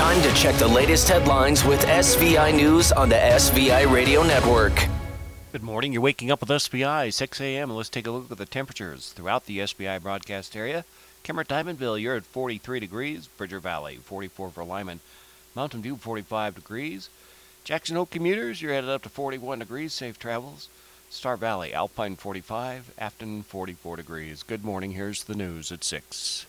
Time to check the latest headlines with SVI News on the SVI Radio Network. Good morning. You're waking up with SBI, 6 a.m., and let's take a look at the temperatures throughout the SBI broadcast area. Kemmerer Diamondville, you're at 43 degrees. Bridger Valley, 44 for Lyman. Mountain View, 45 degrees. Jackson Hole commuters, you're headed up to 41 degrees. Safe travels. Star Valley, Alpine, 45. Afton, 44 degrees. Good morning. Here's the news at 6.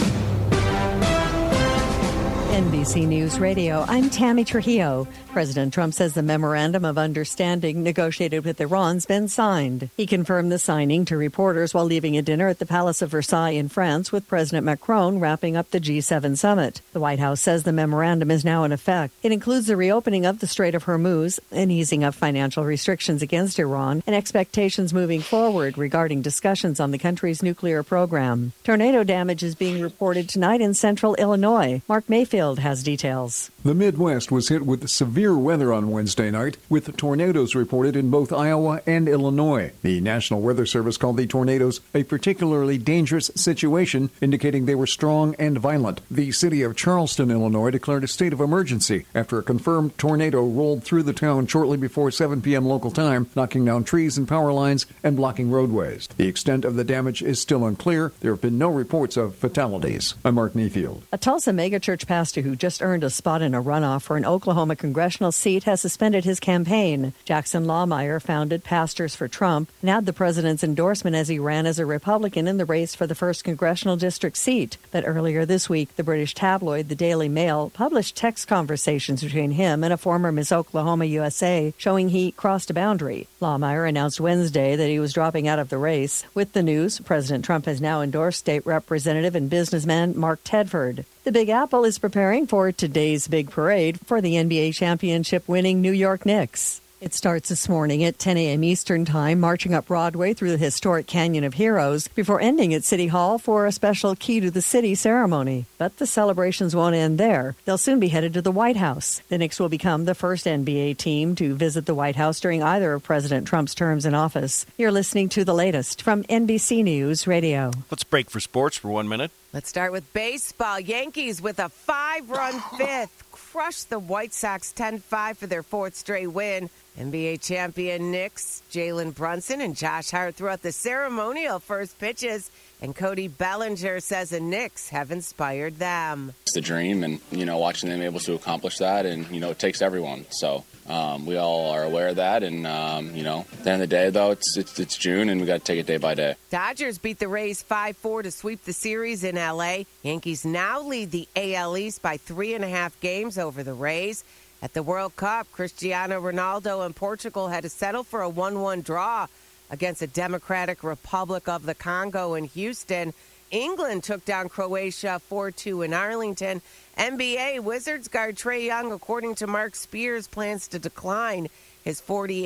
NBC News Radio, I'm Tammy Trujillo. President Trump says the memorandum of understanding negotiated with Iran's been signed. He confirmed the signing to reporters while leaving a dinner at the Palace of Versailles in France with President Macron wrapping up the G7 summit. The White House says the memorandum is now in effect. It includes the reopening of the Strait of Hormuz, an easing of financial restrictions against Iran, and expectations moving forward regarding discussions on the country's nuclear program. Tornado damage is being reported tonight in central Illinois. Mark Mayfield has details. The Midwest was hit with severe weather on Wednesday night, with tornadoes reported in both Iowa and Illinois. The National Weather Service called the tornadoes a particularly dangerous situation, indicating they were strong and violent. The city of Charleston, Illinois, declared a state of emergency after a confirmed tornado rolled through the town shortly before 7 p.m. local time, knocking down trees and power lines and blocking roadways. The extent of the damage is still unclear. There have been no reports of fatalities. I'm Mark Mayfield. A Tulsa megachurch pastor who just earned a spot in a runoff for an Oklahoma congressional seat has suspended his campaign. Jackson Lohmeyer founded Pastors for Trump and had the president's endorsement as he ran as a Republican in the race for the 1st congressional district seat. But earlier this week, the British tabloid The Daily Mail published text conversations between him and a former Miss Oklahoma USA showing he crossed a boundary. Lohmeyer announced Wednesday that he was dropping out of the race. With the news, President Trump has now endorsed State Representative and businessman Mark Tedford. The Big Apple is preparing for today's big parade for the NBA championship-winning New York Knicks. It starts this morning at 10 a.m. Eastern Time, marching up Broadway through the historic Canyon of Heroes before ending at City Hall for a special Key to the City ceremony. But the celebrations won't end there. They'll soon be headed to the White House. The Knicks will become the first NBA team to visit the White House during either of President Trump's terms in office. You're listening to the latest from NBC News Radio. Let's break for sports for 1 minute. Let's start with baseball. Yankees with a 5-run fifth crushed the White Sox 10-5 for their 4th straight win. NBA champion Knicks, Jalen Brunson and Josh Hart threw out the ceremonial first pitches, and Cody Bellinger says the Knicks have inspired them. It's the dream, and, watching them able to accomplish that, and, it takes everyone. So we all are aware of that, and, at the end of the day, though, it's June, and we got to take it day by day. Dodgers beat the Rays 5-4 to sweep the series in L.A. Yankees now lead the AL East by 3.5 games over the Rays. At the World Cup, Cristiano Ronaldo and Portugal had to settle for a 1-1 draw against the Democratic Republic of the Congo in Houston. England took down Croatia 4-2 in Arlington. NBA Wizards guard Trae Young, according to Mark Spears, plans to decline his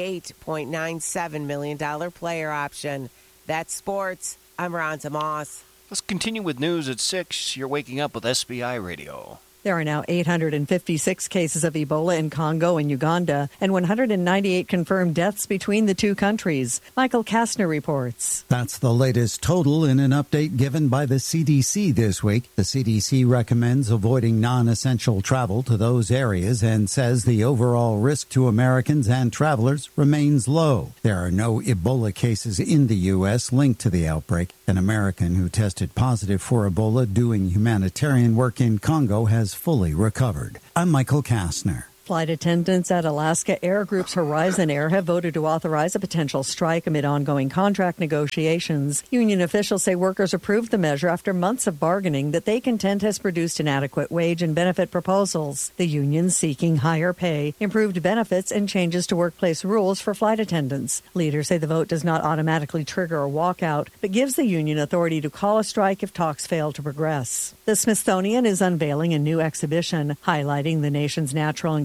$48.97 million player option. That's sports. I'm Rhonda Moss. Let's continue with news at 6. You're waking up with SBI Radio. There are now 856 cases of Ebola in Congo and Uganda, and 198 confirmed deaths between the two countries. Michael Kastner reports. That's the latest total in an update given by the CDC this week. The CDC recommends avoiding non-essential travel to those areas and says the overall risk to Americans and travelers remains low. There are no Ebola cases in the U.S. linked to the outbreak. An American who tested positive for Ebola doing humanitarian work in Congo has fully recovered. I'm Michael Kastner. Flight attendants at Alaska Air Group's Horizon Air have voted to authorize a potential strike amid ongoing contract negotiations. Union officials say workers approved the measure after months of bargaining that they contend has produced inadequate wage and benefit proposals. The union seeking higher pay, improved benefits, and changes to workplace rules for flight attendants. Leaders say the vote does not automatically trigger a walkout, but gives the union authority to call a strike if talks fail to progress. The Smithsonian is unveiling a new exhibition highlighting the nation's natural and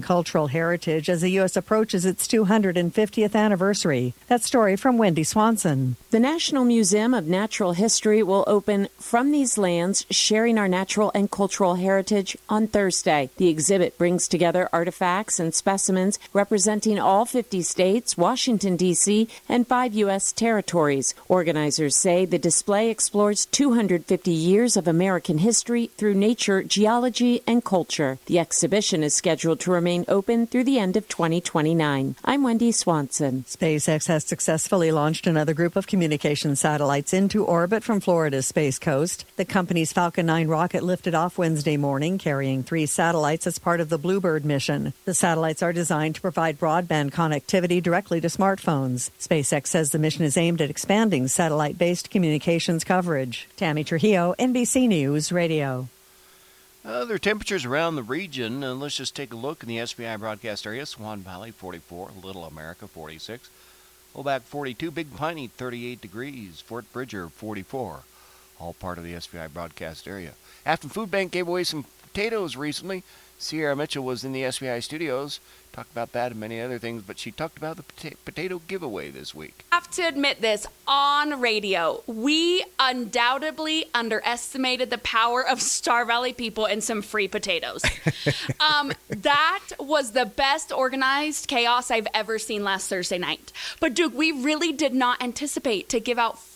cultural heritage as the U.S. approaches its 250th anniversary. That story from Wendy Swanson. The National Museum of Natural History will open From These Lands, Sharing Our Natural and Cultural Heritage on Thursday. The exhibit brings together artifacts and specimens representing all 50 states, Washington, D.C., and 5 U.S. territories. Organizers say the display explores 250 years of American history through nature, geology, and culture. The exhibition is scheduled to remain open through the end of 2029. I'm Wendy Swanson. SpaceX has successfully launched another group of communication satellites into orbit from Florida's Space Coast. The company's Falcon 9 rocket lifted off Wednesday morning, carrying 3 satellites as part of the Bluebird mission. The satellites are designed to provide broadband connectivity directly to smartphones. SpaceX says the mission is aimed at expanding satellite-based communications coverage. Tammy Trujillo, NBC News Radio. Other temperatures around the region, and let's just take a look in the SBI broadcast area. Swan Valley, 44. Little America, 46. Oback, 42. Big Piney, 38 degrees. Fort Bridger, 44. All part of the SBI broadcast area. Afton Food Bank gave away some potatoes recently. Sierra Mitchell was in the SBI studios. Talked about that and many other things, but she talked about the potato giveaway this week. I have to admit this on radio. We undoubtedly underestimated the power of Star Valley people and some free potatoes. That was the best organized chaos I've ever seen last Thursday night. But Duke, we really did not anticipate to give out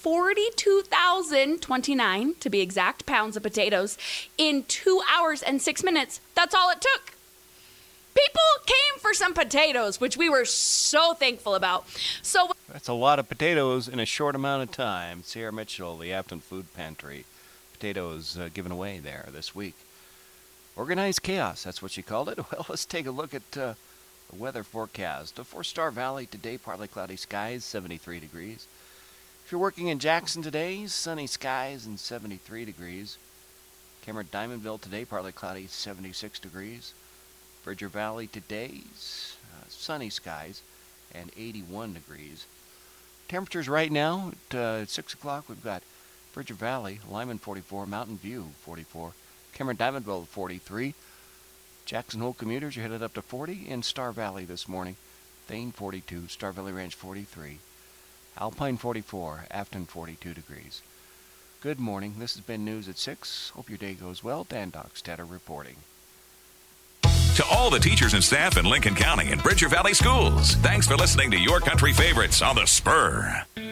42,029, to be exact, pounds of potatoes in 2 hours and 6 minutes. That's all it took. People came for some potatoes, which we were so thankful about. So that's a lot of potatoes in a short amount of time. Sierra Mitchell, the Afton Food Pantry. Potatoes given away there this week. Organized chaos, that's what she called it. Well, let's take a look at the weather forecast. For Star Valley today, partly cloudy skies, 73 degrees. If you're working in Jackson today, sunny skies and 73 degrees. Cameron Diamondville today, partly cloudy, 76 degrees. Bridger Valley today, sunny skies and 81 degrees. Temperatures right now at 6 o'clock, we've got Bridger Valley, Lyman 44, Mountain View 44, Cameron Diamondville 43. Jackson Hole commuters are headed up to 40 in Star Valley this morning. Thane 42, Star Valley Ranch 43, Alpine 44, Afton 42 degrees. Good morning. This has been News at 6. Hope your day goes well. Dan Dockstader reporting. To all the teachers and staff in Lincoln County and Bridger Valley Schools, thanks for listening to Your Country Favorites on The Spur.